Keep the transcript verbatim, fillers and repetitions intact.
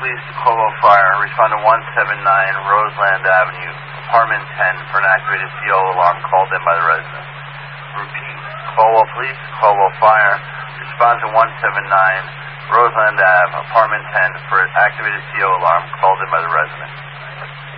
Police to Caldwell Fire. Respond to one seven nine Roseland Avenue, apartment ten, for an activated C O alarm called in by the resident. Repeat. Caldwell Police to Caldwell Fire. Respond to one seven nine Roseland Avenue, apartment ten, for an activated C O alarm called in by the resident.